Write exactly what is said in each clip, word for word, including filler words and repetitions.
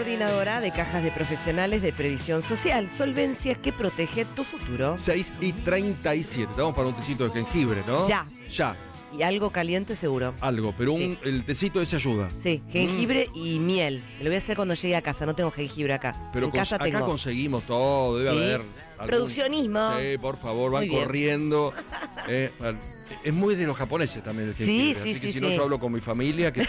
Coordinadora de Cajas de Profesionales de Previsión Social, solvencia que protege tu futuro. seis y treinta y siete. Vamos para un tecito de jengibre, ¿no? Ya. Ya. Y algo caliente seguro. Algo, pero un, Sí. el tecito ese ayuda. Sí, jengibre Mm. y miel. Me lo voy a hacer cuando llegue a casa. No tengo jengibre acá. Pero en cons- casa acá tengo. conseguimos todo, debe Sí. haber. algún- Produccionismo. Sí, por favor, van Muy bien. corriendo. Eh, al- es muy de los japoneses también el Sí, jengibre. sí, así que sí, si sí. no, yo hablo con mi familia. Que,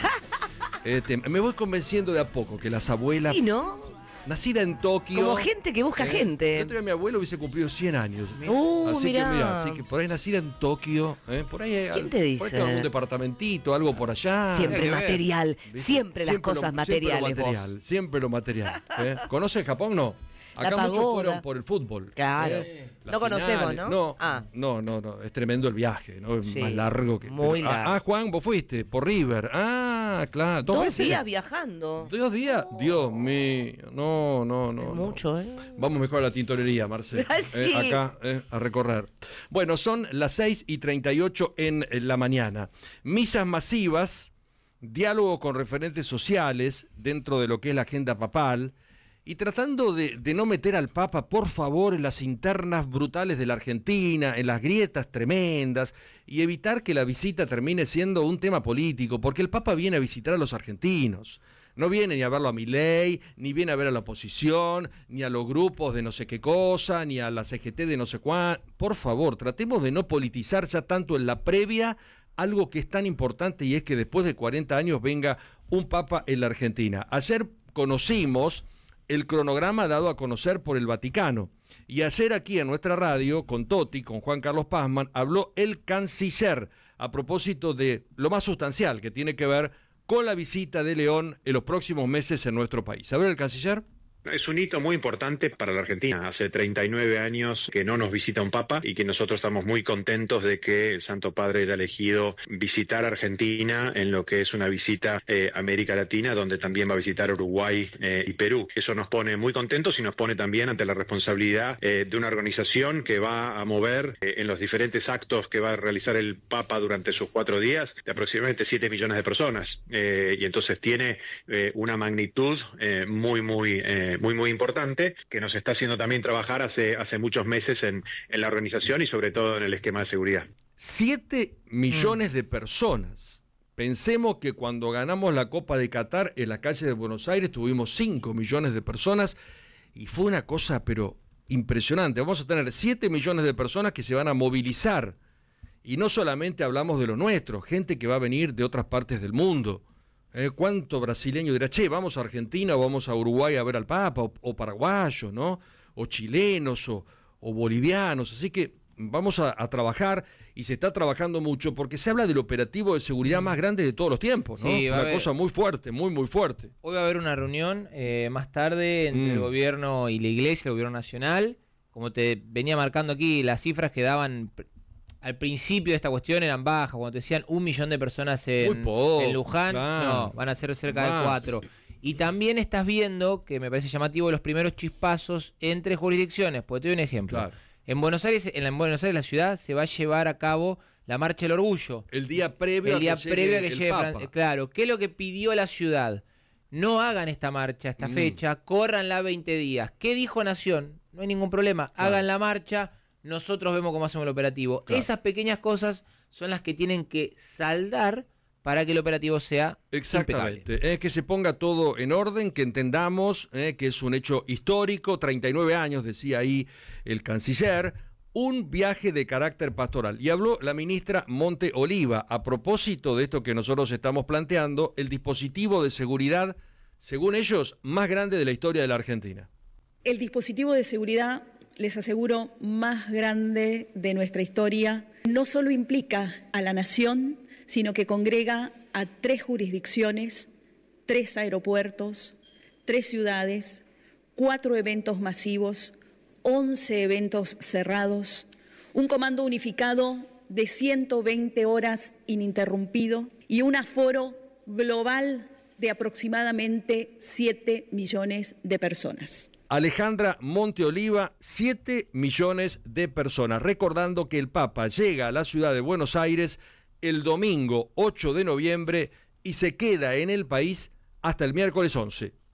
este, me voy convenciendo de a poco que las abuelas. Sí, ¿no? Nacida en Tokio. Como gente que busca eh, gente. El otro día mi abuelo hubiese cumplido cien años. Uh, así mirá. que mira, así que por ahí nacida en Tokio. eh, por ahí hay ¿Quién al- te dice? Por ahí tengo algún departamentito, algo por allá. Siempre que ver. material. ¿Viste? Siempre, las Siempre cosas lo- materiales. Siempre lo vos. material, siempre lo material. ¿eh? ¿Conoces Japón? No. La Acá muchos pagoda. fueron por el fútbol. Claro. ¿eh? No Las conocemos, finales. ¿no? No, Ah. no, no, no. Es tremendo el viaje, ¿no? Es Sí, más largo que. muy pero- ah, largo. Ah, Juan, vos fuiste por River. Ah, claro. ¿Dos, Dos veces? días viajando. ¿Dos días? Dios mío. No, no, no. Es no. mucho, ¿eh? Vamos mejor a la tintorería, Marcelo. Ah, sí. Eh, acá, eh, a recorrer. Bueno, son las seis y treinta y ocho en la mañana. Misas masivas, diálogo con referentes sociales dentro de lo que es la agenda papal y tratando de, de no meter al Papa, por favor, en las internas brutales de la Argentina, en las grietas tremendas y evitar que la visita termine siendo un tema político, porque el Papa viene a visitar a los argentinos. No viene ni a verlo a Milei, ni viene a ver a la oposición, ni a los grupos de no sé qué cosa, ni a la C G T de no sé cuán. Por favor, tratemos de no politizar ya tanto en la previa algo que es tan importante y es que después de cuarenta años venga un Papa en la Argentina. Ayer conocimos el cronograma dado a conocer por el Vaticano. Y ayer aquí en nuestra radio, con Toti, con Juan Carlos Pazman, habló el canciller a propósito de lo más sustancial que tiene que ver con la visita de León en los próximos meses en nuestro país. A ver, el canciller. Es un hito muy importante para la Argentina. Hace treinta y nueve años que no nos visita un papa y que nosotros estamos muy contentos de que el Santo Padre haya elegido visitar Argentina en lo que es una visita eh, a América Latina, donde también va a visitar Uruguay eh, y Perú. Eso nos pone muy contentos y nos pone también ante la responsabilidad eh, de una organización que va a mover eh, en los diferentes actos que va a realizar el Papa durante sus cuatro días de aproximadamente siete millones de personas. Eh, y entonces tiene eh, una magnitud eh, muy, muy... Eh, muy muy importante, que nos está haciendo también trabajar hace, hace muchos meses en, en la organización y sobre todo en el esquema de seguridad. Siete millones de personas. Pensemos que cuando ganamos la Copa de Qatar en la calle de Buenos Aires tuvimos cinco millones de personas y fue una cosa pero impresionante. Vamos a tener siete millones de personas que se van a movilizar y no solamente hablamos de lo nuestro, gente que va a venir de otras partes del mundo. Eh, ¿Cuánto brasileño dirá, che, vamos a Argentina o vamos a Uruguay a ver al Papa, o, o paraguayos, ¿no? O chilenos, o, o bolivianos? Así que vamos a, a trabajar, y se está trabajando mucho, porque se habla del operativo de seguridad más grande de todos los tiempos, ¿no? Sí, va a Una haber- cosa muy fuerte, muy, muy fuerte. Hoy va a haber una reunión eh, más tarde entre Mm. el gobierno y la iglesia, el gobierno nacional. Como te venía marcando aquí, las cifras que daban pr- al principio de esta cuestión eran bajas. Cuando te decían un millón de personas en, Muy poco, en Luján, claro. no, van a ser cerca de Más. cuatro. Y también estás viendo, que me parece llamativo, los primeros chispazos entre jurisdicciones. Porque te doy un ejemplo. Claro. En Buenos Aires, en, la, en Buenos Aires, la ciudad, se va a llevar a cabo la Marcha del Orgullo. El día previo El día a que llegue previo a que el llegue Papa. Fran- Claro, ¿qué es lo que pidió la ciudad? No hagan esta marcha, esta Mm. fecha, córranla veinte días. ¿Qué dijo Nación? No hay ningún problema, Claro. hagan la marcha, nosotros vemos cómo hacemos el operativo. Claro. Esas pequeñas cosas son las que tienen que saldar para que el operativo sea impecable. Exactamente, es que se ponga todo en orden, que entendamos eh, que es un hecho histórico, treinta y nueve años, decía ahí el canciller, un viaje de carácter pastoral. Y habló la ministra Monte Oliva a propósito de esto que nosotros estamos planteando, el dispositivo de seguridad, según ellos, más grande de la historia de la Argentina. El dispositivo de seguridad, les aseguro, más grande de nuestra historia, no solo implica a la nación, sino que congrega a tres jurisdicciones, tres aeropuertos, tres ciudades, cuatro eventos masivos, once eventos cerrados, un comando unificado de ciento veinte horas ininterrumpido y un aforo global de aproximadamente siete millones de personas. Alejandra Monteoliva, siete millones de personas. Recordando que el Papa llega a la ciudad de Buenos Aires el domingo ocho de noviembre y se queda en el país hasta el miércoles once.